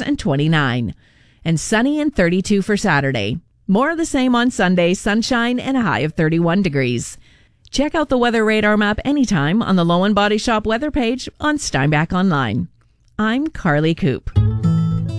and 29. And sunny and 32 for Saturday. More of the same on Sunday, sunshine and a high of 31 degrees. Check out the weather radar map anytime on the Lowen Body Shop weather page on Steinbach Online. I'm Carly Coop.